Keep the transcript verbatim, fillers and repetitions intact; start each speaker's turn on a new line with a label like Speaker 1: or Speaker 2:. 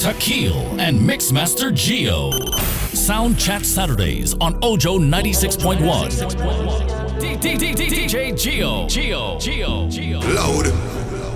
Speaker 1: Takil and Mixmaster Geo. Sound Chat Saturdays on Ojo ninety-six point one. D J Geo. Geo. Geo. Geo.
Speaker 2: Loud.